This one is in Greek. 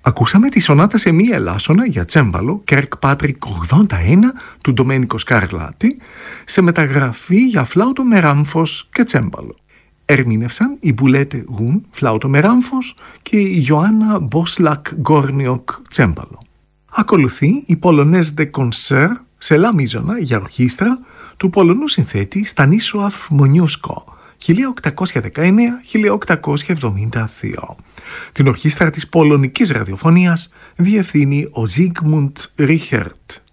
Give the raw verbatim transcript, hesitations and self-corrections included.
Ακούσαμε τη σονάτα σε μία ελάσσονα για τσέμπαλο Kirkpatrick ογδόντα ένα του Ντομένικο Σκαρλάτη σε μεταγραφή για φλάουτο με ράμφος και τσέμπαλο. Ερμήνευσαν η Μπουλέτε Γουν φλάουτο με ράμφος και η Ιωάννα Μπόσλακ Γκόρνιοκ τσέμπαλο. Ακολουθεί η Πολωνές de Concert σε λα μίζωνα για ορχήστρα του Πολωνού συνθέτη Στανίσουαφ Μονιούσκο χίλια οκτακόσια δεκαεννέα με χίλια οκτακόσια εβδομήντα δύο. Την ορχήστρα της Πολωνικής Ραδιοφωνίας διευθύνει ο Ζίγμουντ Ρίχερτ.